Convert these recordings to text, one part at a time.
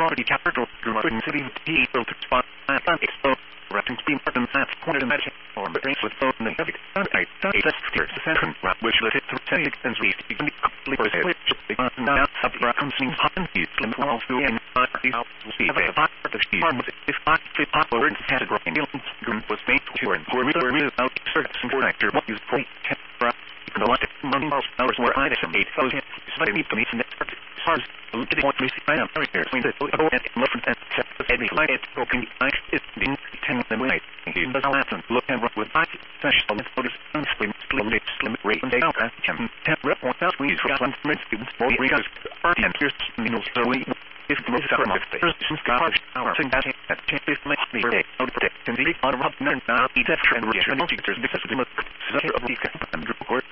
property capital, Twin City, people to spot, expo, wrapping steam partners, pointed magic, or brains with bone and heavy, that's clear, the second, which let it to take and read, even complete for sale, now, up the consuming hot and heat, limit all through and see the part of the farm, if not fit hot or in category, and was made to and for out servicing for actor, what is great, economic money hours were I some 8,000, so I need to meet the next part. Look at what we see. I am very clear. We did go and listen and check the every light. Broken ice is being 10 and wait. He does not look and rock with ice. Special notice unslim, slim rate and out as can 10 rep 1,000 we for 1 minute students for readers. Party and here's so we if the most of the first scars our thing that changes my birthday out of protect and the on rob now eat that trend reaction teachers because the most of the and report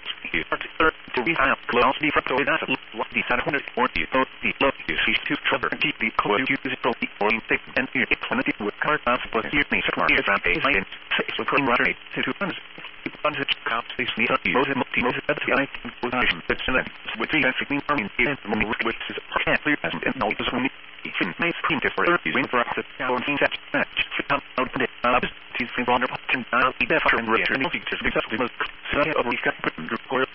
to be found close the front door that what the 740 so the love you see to cover keep the code you use for the or take and here plenty with card off plus here me smart is on page and so from right to 200 funds it counts these need to use it most of the I position that's in with the basically army and money which is a clear and no this one even makes clean for win for the down set match out the these things on the button now the better and return features because the most so of we got put report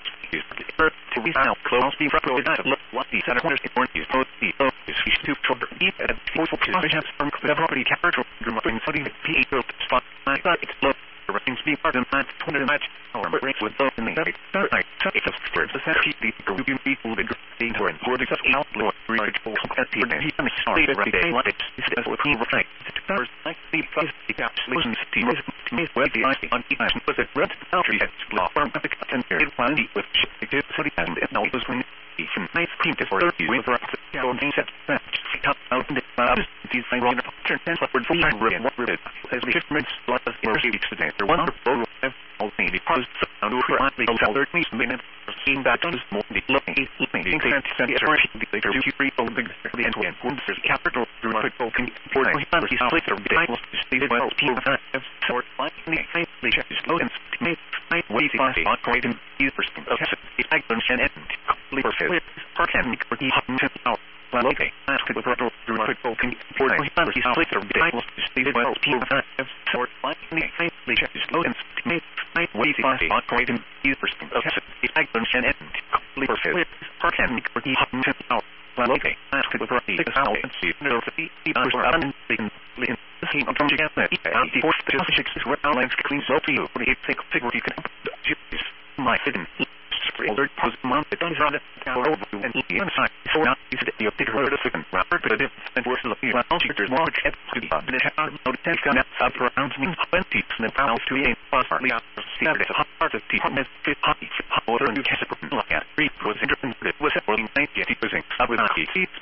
to be found close the front door that look what the center corners for you so the is to trouble eat at the position from the property capital removing study the PA spot I thought it's low things be part of the 200 match or break with both in the it's a square the set the group people the green or in for the outlaw reach for at the he can start every day what it's as with he reflect first like the price the caps listen to me where the ice on each was it red boundary at law firm at the content period one with the city and it now was when even nice clean for you with the going set top out in the these things on the turn ten upward full time red what red as the shipments plus the today they're wonderful all thing because I know for the other things minute seeing that is more the looking the later you free on the end to end there's capital through my people can for he's later stated well people have sort like the check is low and make way to operate in these person of it I don't and complete perfect part and out well, okay. After the throttle through my people can for he's later stated well people have sort like the check is low and make way to operate in these person of it I don't and complete perfect part and out well, okay. After the throttle out and see no the person the same from together the force the six is where lines clean so to you figure you can my hidden older pose mounted on the tower over and the inside so now is the big word of second rapper but it and worse looking well there's more to be done it has no tense got up around me 20 and pounds to a partly out Saturday a part of the hotness hot water and you can look at 3 was interesting it was for 90 using up with